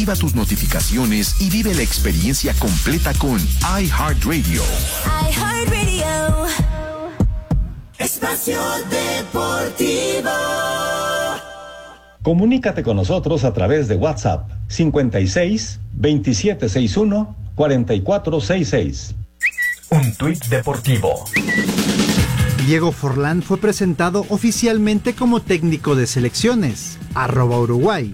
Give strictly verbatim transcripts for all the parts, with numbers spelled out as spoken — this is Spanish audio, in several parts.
Activa tus notificaciones y vive la experiencia completa con iHeartRadio. iHeartRadio. Espacio Deportivo. Comunícate con nosotros a través de WhatsApp cincuenta y seis, veintisiete sesenta y uno, cuarenta y cuatro sesenta y seis. Un tuit deportivo. Diego Forlán fue presentado oficialmente como técnico de selecciones. Arroba Uruguay.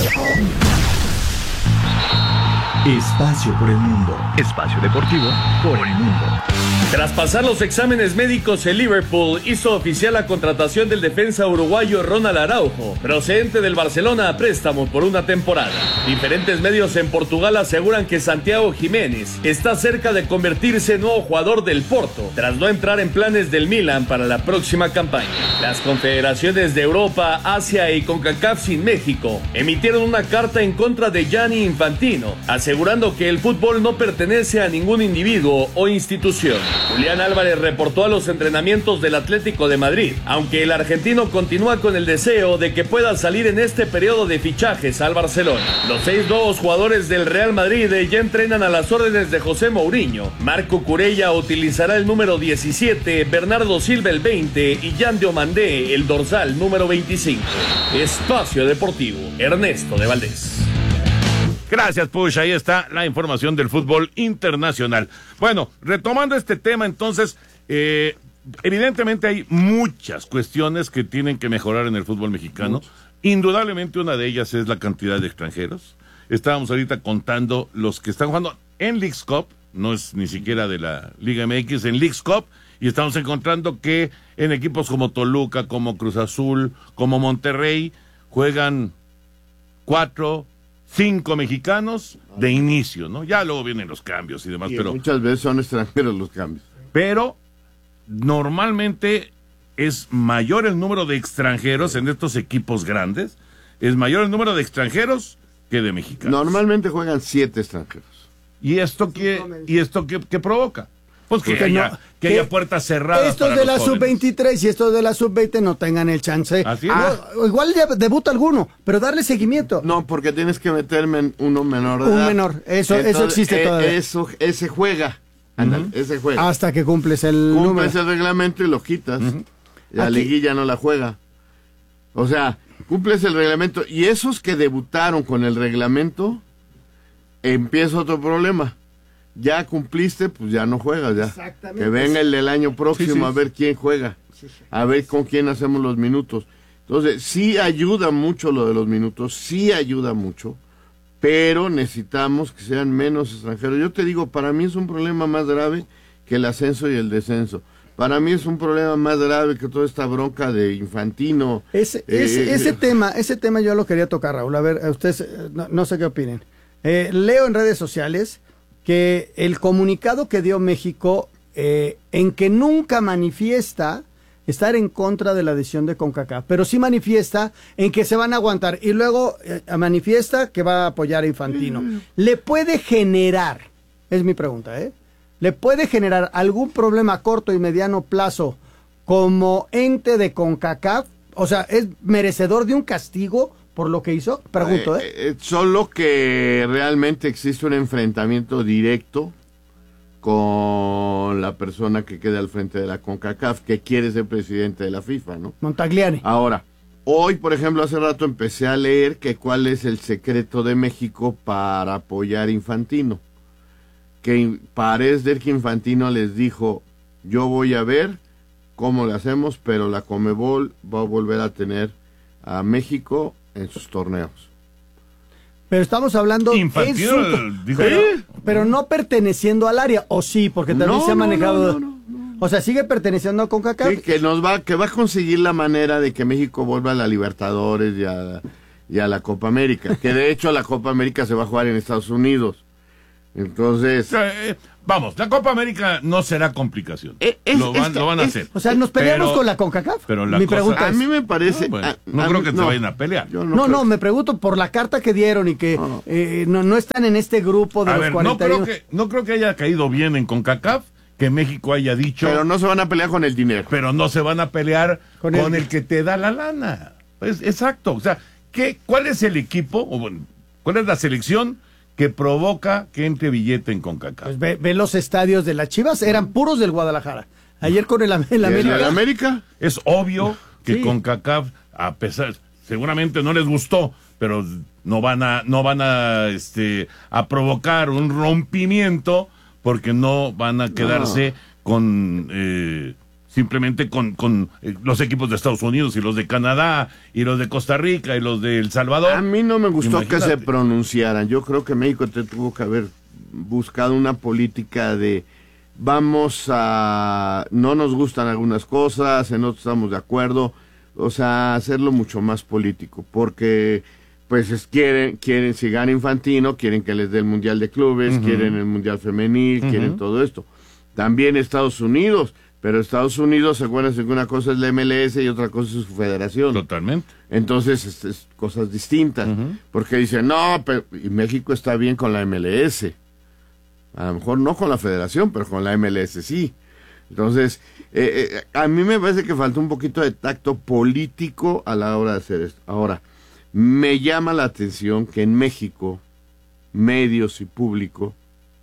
Espacio por el mundo. Espacio deportivo por el mundo. Tras pasar los exámenes médicos, el Liverpool hizo oficial la contratación del defensa uruguayo Ronald Araujo, procedente del Barcelona a préstamo por una temporada. Diferentes medios en Portugal aseguran que Santiago Jiménez está cerca de convertirse en nuevo jugador del Porto, tras no entrar en planes del Milan para la próxima campaña. Las confederaciones de Europa, Asia y CONCACAF sin México emitieron una carta en contra de Gianni Infantino, asegurando que el fútbol no pertenece a ningún individuo o institución. Julián Álvarez reportó a los entrenamientos del Atlético de Madrid, aunque el argentino continúa con el deseo de que pueda salir en este periodo de fichajes al Barcelona. Los seis nuevos jugadores del Real Madrid ya entrenan a las órdenes de José Mourinho. Marco Curella utilizará el número diecisiete, Bernardo Silva el veinte y Jan Diomandé el dorsal número veinticinco. Espacio Deportivo, Ernesto de Valdés. Gracias, Push. Ahí está la información del fútbol internacional. Bueno, retomando este tema, entonces, eh, evidentemente hay muchas cuestiones que tienen que mejorar en el fútbol mexicano. Indudablemente una de ellas es la cantidad de extranjeros. Estábamos ahorita contando los que están jugando en Leagues Cup, no es ni siquiera de la Liga M X, en Leagues Cup, y estamos encontrando que en equipos como Toluca, como Cruz Azul, como Monterrey, juegan cuatro... cinco mexicanos de inicio, ¿no? Ya luego vienen los cambios y demás, y pero... muchas veces son extranjeros los cambios. Pero normalmente es mayor el número de extranjeros en estos equipos grandes, es mayor el número de extranjeros que de mexicanos. Normalmente juegan siete extranjeros. ¿Y esto qué, y esto qué, qué provoca? Pues que, haya, no, que que haya puertas cerradas. Estos para de los la jóvenes. sub veintitrés y estos de la sub veinte no tengan el chance. Así es. Ah, igual ya debuta alguno, pero darle seguimiento. No, porque tienes que meterme en uno menor de Un edad. menor, eso, Entonces, eso existe eh, todavía. Eso, ese juega. Ándale, uh-huh. Ese juega. Hasta que cumples el Cumples número. el reglamento y lo quitas. Uh-huh. La Aquí. liguilla no la juega. O sea, cumples el reglamento. Y esos que debutaron con el reglamento, empieza otro problema. Ya cumpliste, pues ya no juegas, ya. Exactamente. Que venga el del año próximo, sí, sí. A ver quién juega, sí, sí. A ver con quién hacemos los minutos. Entonces, sí ayuda mucho lo de los minutos, sí ayuda mucho, pero necesitamos que sean menos extranjeros. Yo te digo, para mí es un problema más grave que el ascenso y el descenso. Para mí es un problema más grave que toda esta bronca de Infantino. Ese, eh, ese, ese tema, ese tema yo lo quería tocar, Raúl. A ver, ustedes, no, no sé qué opinen. Eh, leo en redes sociales que el comunicado que dio México, eh, en que nunca manifiesta estar en contra de la decisión de CONCACAF, pero sí manifiesta en que se van a aguantar, y luego eh, manifiesta que va a apoyar a Infantino. Mm. ¿Le puede generar, es mi pregunta, ¿eh? ¿Le puede generar algún problema a corto y mediano plazo como ente de CONCACAF? O sea, ¿es merecedor de un castigo por lo que hizo? Pregunto, ¿eh? eh, eh solo que realmente existe un enfrentamiento directo con la persona que queda al frente de la CONCACAF, que quiere ser presidente de la FIFA, ¿no? Montagliani. Ahora, hoy, por ejemplo, hace rato empecé a leer que cuál es el secreto de México para apoyar a Infantino. Que parece ser que Infantino les dijo, yo voy a ver cómo le hacemos, pero la Conmebol va a volver a tener a México en sus torneos. Pero estamos hablando Infantino su... dijo, pero, pero no perteneciendo al área, o sí, porque también no, se ha manejado. No, no, no, no, no. O sea, sigue perteneciendo a CONCACAF. Sí, que nos va, que va a conseguir la manera de que México vuelva a la Libertadores y a, y a la Copa América. Que de hecho la Copa América se va a jugar en Estados Unidos. Entonces, eh, vamos, la Copa América no será complicación. Es, es, lo, van, es que, lo van a es, hacer. O sea, nos peleamos pero, con la CONCACAF. Pero la Mi cosa, pregunta a es, mí me parece. No, bueno, a, no a creo mí, que no, te vayan a pelear. No, no, no, creo. me pregunto por la carta que dieron y que No. eh, no, no están en este grupo de a los ver, cuarenta y uno. no creo, que, no creo que haya caído bien en CONCACAF que México haya dicho. Pero no se van a pelear con el dinero. Pero no se van a pelear con, con el, el que te da la lana. Pues, exacto. O sea, ¿qué, ¿cuál es el equipo? O bueno, ¿Cuál es la selección que provoca que entre billete en CONCACAF? Pues ve, ve los estadios de las Chivas, eran puros del Guadalajara. Ayer con el, el América. ¿El América? Es obvio que Sí. CONCACAF, a pesar, seguramente no les gustó, pero no van a, no van a, este, a provocar un rompimiento porque no van a quedarse con, eh, simplemente con, con eh, los equipos de Estados Unidos y los de Canadá y los de Costa Rica y los de El Salvador. A mí no me gustó Imagínate. que se pronunciaran. Yo creo que México te tuvo que haber buscado una política de vamos a... no nos gustan algunas cosas, en otras estamos de acuerdo. O sea, hacerlo mucho más político, porque pues es, quieren, quieren si gana Infantino, quieren que les dé el Mundial de Clubes, Uh-huh. quieren el Mundial Femenil, Uh-huh. quieren todo esto. También Estados Unidos, pero Estados Unidos, se acuerdan que una cosa es la M L S y otra cosa es su federación. Totalmente. Entonces, es, es cosas distintas. Uh-huh. Porque dicen, no, pero y México está bien con la M L S. A lo mejor no con la federación, pero con la M L S sí. Entonces, eh, eh, a mí me parece que falta un poquito de tacto político a la hora de hacer esto. Ahora, me llama la atención que en México, medios y público,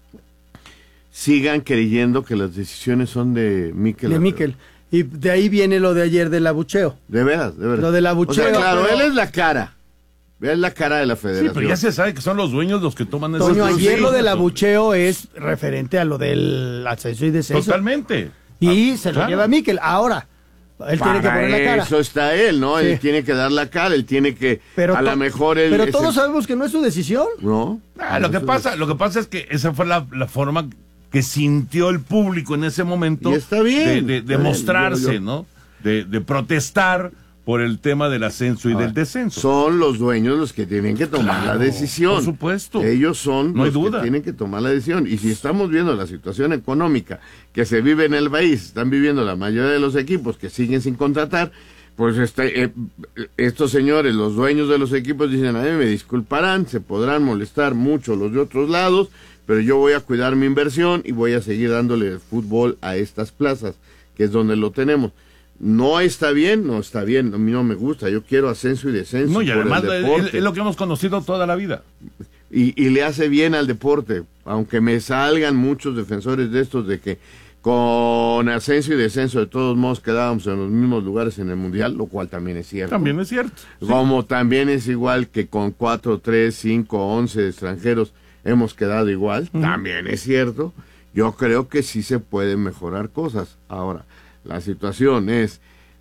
sigan creyendo que las decisiones son de Miquel. De Miquel. Y de ahí viene lo de ayer del abucheo. De veras, de veras. Lo del abucheo. O sea, claro, pero- él es la cara. Es la cara de la Sí, federación. pero ya se sabe que son los dueños los que toman esas Toño, ayer decisiones. lo del abucheo es referente a lo del ascenso y descenso. Totalmente. Y Ah, se lo claro. lleva Miquel. Ahora, él tiene que Para poner la cara. eso está él, ¿no? Sí. Él tiene que dar la cara, él tiene que... Pero a to- lo mejor él... Pero es todos el- sabemos que no es su decisión. ¿No? Ah, lo que pasa, lo que pasa es que esa fue la, la forma que sintió el público en ese momento Y está bien, de, de- de está bien, mostrarse, yo- yo- ¿no? De, de protestar por el tema del ascenso y Ahora, del descenso. Son los dueños los que tienen que tomar Claro, la decisión. por supuesto. Ellos son No hay los duda. que tienen que tomar la decisión. Y si estamos viendo la situación económica que se vive en el país, están viviendo la mayoría de los equipos que siguen sin contratar, pues este, eh, estos señores, los dueños de los equipos, dicen, a mí me disculparán, se podrán molestar mucho los de otros lados, pero yo voy a cuidar mi inversión y voy a seguir dándole fútbol a estas plazas, que es donde lo tenemos. No está bien, no está bien, a mí no me gusta, yo quiero ascenso y descenso. No, y por el además es, deporte. es lo que hemos conocido toda la vida. Y, y le hace bien al deporte, aunque me salgan muchos defensores de estos de que con ascenso y descenso de todos modos quedábamos en los mismos lugares en el Mundial, lo cual también es cierto. También es cierto. sí. Como también es igual que con cuatro, tres, cinco, once extranjeros hemos quedado igual, también es cierto. Yo creo que sí se pueden mejorar cosas. Ahora, la situación es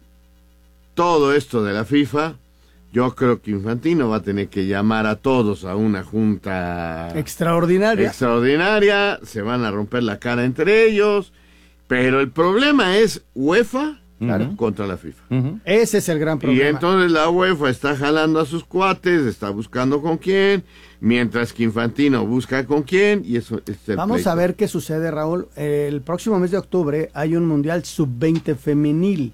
todo esto de la FIFA. Yo creo que Infantino va a tener que llamar a todos a una junta Extraordinaria. extraordinaria, se van a romper la cara entre ellos, pero el problema es UEFA Ujú. contra la FIFA. Ujú. Ese es el gran Y problema. entonces la UEFA está jalando a sus cuates, está buscando con quién, mientras que Infantino busca con quién, y eso es el Vamos pleito. a ver qué sucede, Raúl. El próximo mes de octubre hay un Mundial sub veinte femenil.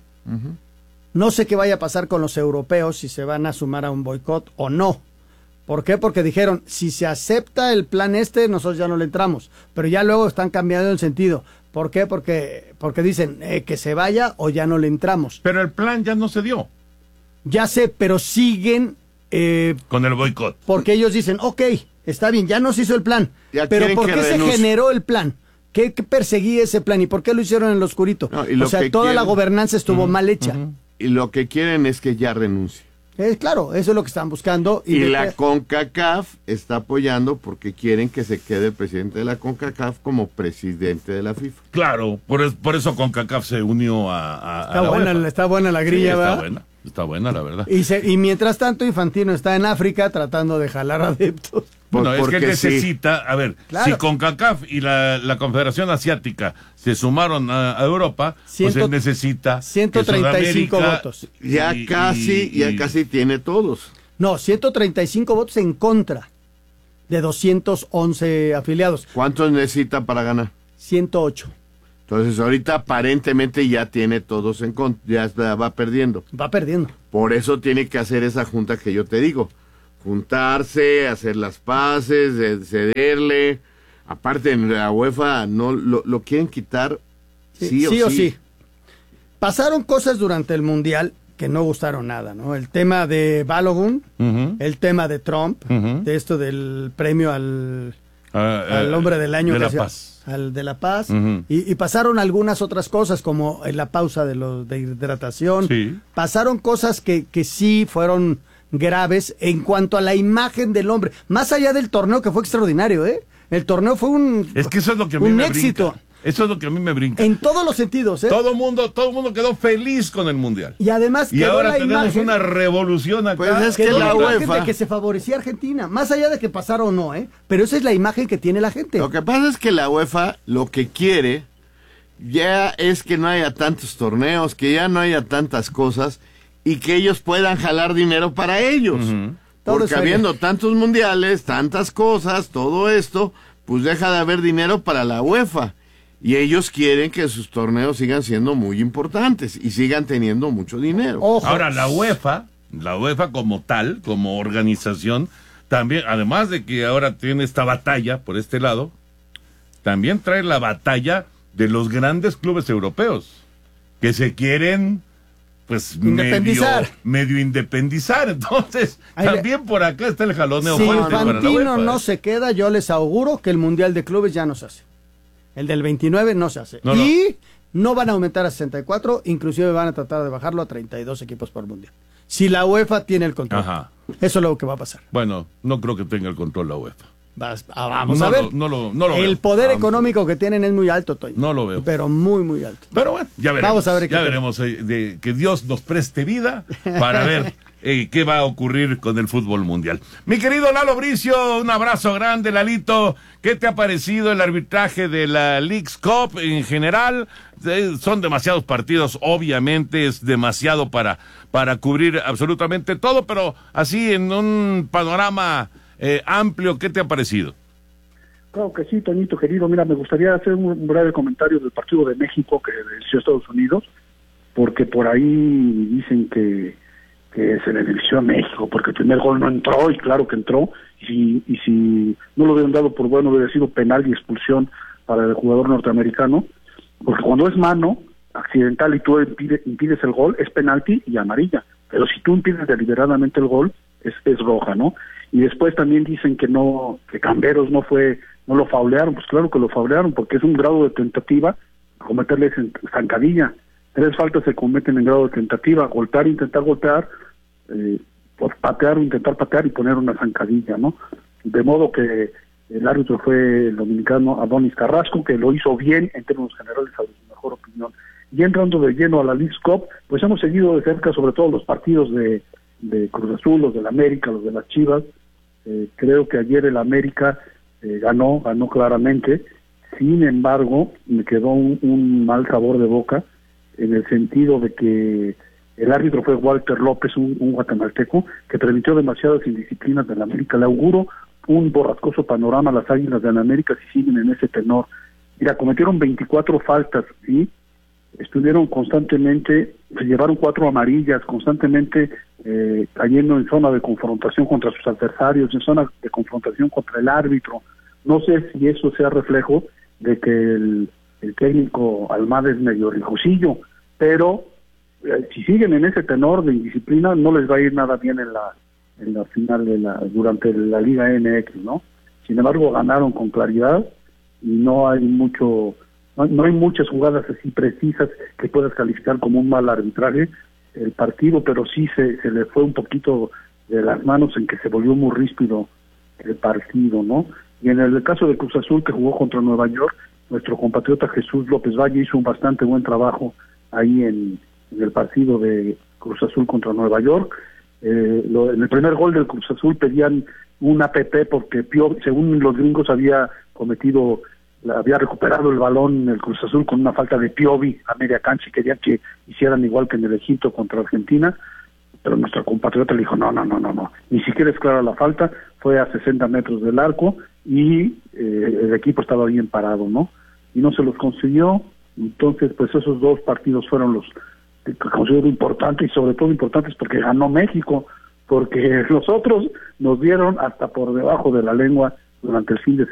No sé qué vaya a pasar con los europeos, si se van a sumar a un boicot o no. ¿Por qué? Porque dijeron, si se acepta el plan este, nosotros ya no le entramos. Pero ya luego están cambiando el sentido. ¿Por qué? Porque, porque dicen eh, que se vaya o ya no le entramos. Pero el plan ya no se dio Ya sé, pero siguen... eh, con el boicot. porque ellos dicen, ok, está bien, ya nos hizo el plan, Ya pero quieren ¿por que qué se renuncie. generó el plan? ¿Qué, qué perseguía ese plan y por qué lo hicieron en lo oscurito? No, y lo o sea, que toda la quieren- gobernanza estuvo mal hecha. Y lo que quieren es que ya renuncie. Eh, claro, eso es lo que están buscando. Y, Y de la que- CONCACAF está apoyando porque quieren que se quede el presidente de la CONCACAF como presidente de la FIFA. Claro, por, es- por eso CONCACAF se unió a, a- a está, la buena, UEFA. está buena la Sí, grilla, está ¿verdad? buena, está buena la verdad. Y, se- y mientras tanto, Infantino está en África tratando de jalar adeptos. Bueno, Por- es que él porque sí. necesita, a ver, Claro. si CONCACAF y la, la Confederación Asiática se sumaron a, a Europa, Ciento- pues él necesita que ciento treinta y cinco Sudamérica votos. Ya y- casi, y- ya y- casi tiene todos. No, ciento treinta y cinco votos en contra de doscientos once afiliados. ¿Cuántos necesita para ganar? ciento ocho. Entonces ahorita aparentemente ya tiene todos en contra, ya está- va perdiendo. Va perdiendo. Por eso tiene que hacer esa junta que yo te digo. Juntarse, hacer las paces, de- cederle. Aparte en la UEFA no lo, lo quieren quitar sí, o, sí. Pasaron cosas durante el Mundial que no gustaron nada, ¿no? El tema de Balogun, uh-huh. el tema de Trump, uh-huh. de esto del premio al, uh, al hombre del año. De que la sea, paz. Al de la paz. Uh-huh. y, y pasaron algunas otras cosas, como en la pausa de, los, de hidratación. Sí. Pasaron cosas que, que sí fueron graves en cuanto a la imagen del hombre. Más allá del torneo, que fue extraordinario, ¿eh? El torneo fue un Es que eso es lo que a mí un me éxito. brinca. Eso es lo que a mí me brinca. En todos los sentidos, ¿eh? Todo mundo, todo mundo quedó feliz con el Mundial. Y además y quedó ahora la tenemos imagen, una revolución acá. Pues es que quedó la la imagen UEFA de que se favorecía a Argentina, más allá de que pasara o no, ¿eh? Pero esa es la imagen que tiene la gente. Lo que pasa es que la UEFA lo que quiere ya es que no haya tantos torneos, que ya no haya tantas cosas y que ellos puedan jalar dinero para ellos. Uh-huh. Porque habiendo tantos mundiales, tantas cosas, todo esto, pues deja de haber dinero para la UEFA. Y ellos quieren que sus torneos sigan siendo muy importantes y sigan teniendo mucho dinero. Ojo. Ahora, la UEFA, la UEFA como tal, como organización, también, además de que ahora tiene esta batalla por este lado, también trae la batalla de los grandes clubes europeos, que se quieren, pues, independizar. Medio, medio independizar. Entonces, Ahí también le... por acá está el jaloneo si fuerte para la UEFA. Si Infantino no se queda, yo les auguro que el Mundial de Clubes ya no se hace. El del veintinueve no se hace. No, y no. no van a aumentar a sesenta y cuatro, inclusive van a tratar de bajarlo a treinta y dos equipos por mundial. Si la UEFA tiene el control. Ajá. Eso es lo que va a pasar. Bueno, no creo que tenga el control la UEFA. Vas, ah, vamos no a ver. Lo, no lo, no lo el veo. poder vamos. económico que tienen es muy alto, Toño. No lo veo. Pero muy, muy alto. Pero bueno, ya veremos. Vamos a ver qué ya tal. veremos eh, de, que Dios nos preste vida para ver eh, qué va a ocurrir con el fútbol mundial. Mi querido Lalo Bricio, un abrazo grande, Lalito. ¿Qué te ha parecido el arbitraje de la Leagues Cup en general? Eh, son demasiados partidos, obviamente es demasiado para, para cubrir absolutamente todo, pero así en un panorama eh, amplio, ¿qué te ha parecido? Claro que sí, Toñito querido. Mira, me gustaría hacer un breve comentario del partido de México que venció a Estados Unidos, porque por ahí dicen que, que se le benefició a México, porque el primer gol no entró, y claro que entró, y si, y si no lo hubieran dado por bueno, hubiera sido penal y expulsión para el jugador norteamericano, porque cuando es mano accidental y tú impide, impides el gol, es penalti y amarilla, pero si tú impides deliberadamente el gol, es, es roja, ¿no? Y después también dicen que no, que Camberos no fue, no lo faulearon, pues claro que lo faulearon, porque es un grado de tentativa cometerle zancadilla. Tres faltas se cometen en grado de tentativa: golpear, intentar golpear, eh, por patear o intentar patear y poner una zancadilla, ¿no? De modo que el árbitro fue el dominicano Adonis Carrasco, que lo hizo bien en términos generales, a su mejor opinión. Y entrando de lleno a la Leagues Cup, pues hemos seguido de cerca sobre todo los partidos de, de Cruz Azul, los del América, los de las Chivas. Eh, creo que ayer el América eh, ganó, ganó claramente. Sin embargo, me quedó un, un mal sabor de boca, en el sentido de que el árbitro fue Walter López, un, un guatemalteco, que permitió demasiadas indisciplinas del América. Le auguro un borrascoso panorama a las Águilas del América si siguen en ese tenor. Mira, cometieron veinticuatro faltas, ¿sí? Estuvieron constantemente, se llevaron cuatro amarillas, constantemente eh, cayendo en zona de confrontación contra sus adversarios, en zona de confrontación contra el árbitro. No sé si eso sea reflejo de que el, el técnico Almada es medio rijosillo, pero eh, si siguen en ese tenor de indisciplina, no les va a ir nada bien en la en la final de la durante la Liga M X, ¿no? Sin embargo, ganaron con claridad y no hay mucho no, no hay muchas jugadas así precisas que puedas calificar como un mal arbitraje el partido, pero sí se, se le fue un poquito de las manos en que se volvió muy ríspido el partido, ¿no? Y en el caso de Cruz Azul, que jugó contra Nueva York, nuestro compatriota Jesús López Valle hizo un bastante buen trabajo ahí en, en el partido de Cruz Azul contra Nueva York. Eh, lo, en el primer gol del Cruz Azul pedían un A P P porque Piovi, según los gringos, había cometido, había recuperado el balón en el Cruz Azul con una falta de Piovi a media cancha y querían que hicieran igual que en el Egipto contra Argentina, pero nuestro compatriota le dijo no, no, no, no, no, ni siquiera es clara la falta, fue a sesenta metros del arco y eh, el equipo estaba bien parado, ¿no? Y no se los consiguió. Entonces, pues esos dos partidos fueron los que considero importantes, y sobre todo importantes porque ganó México, porque los otros nos dieron hasta por debajo de la lengua durante el fin de semana.